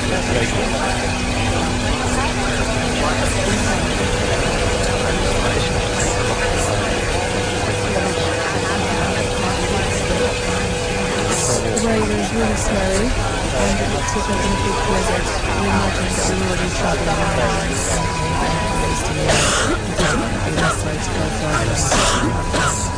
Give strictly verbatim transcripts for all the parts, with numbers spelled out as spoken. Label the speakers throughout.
Speaker 1: The way was really snowy, and it looked like a big blizzard. We imagined that we were already travelling on the road and wasting it. We didn't have the best way to go further.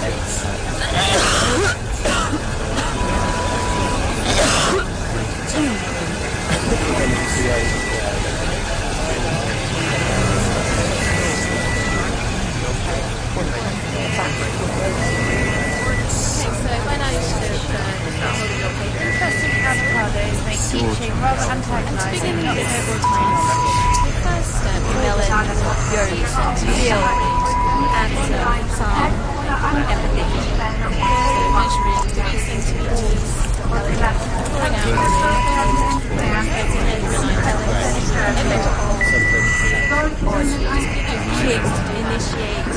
Speaker 2: Teaching rather antagonizing, not able to knowledge. The first step, melon, yolks, veal, answer, psalm, empathy. So measuring, listening to the keys, pulling out, kick, initiate,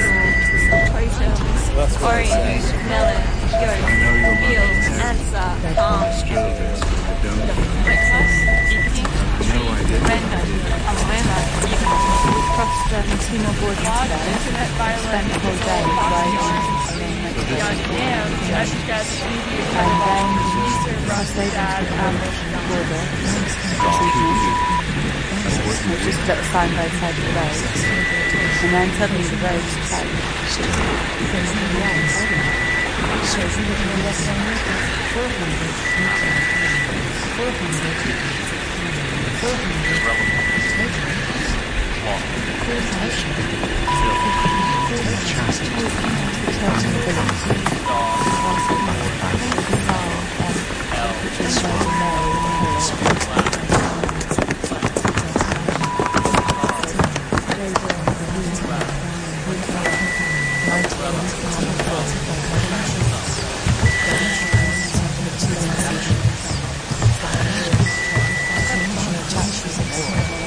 Speaker 2: totem, orange, melon, yolk, veal, answer, arm. Breakfast, eating, random, umbrella, crossed Valentino border today, spent the whole day riding and then crossed over to the Irish border, just at the sign by the side of the road, and then suddenly the road changed. Shows you that the rest of the four hundred four hundred four hundred total